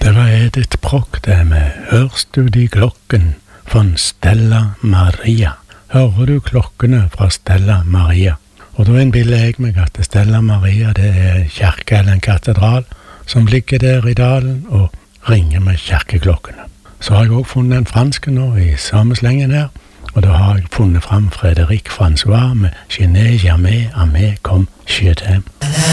Det var Edith Prock det med «Hørst du de klokken» von Stella Maria. Hører du klokkene fra Stella Maria? Og da innbiller jeg meg at Stella Maria det er en kirke eller en katedral som ligger der i dalen og ringer med kirkeklokkene. Så har jeg også funnet en franske nå i samme slengen her, og da har jeg funnet fram Frédéric François med «Je n'ai jamais aimé comme je t'aime».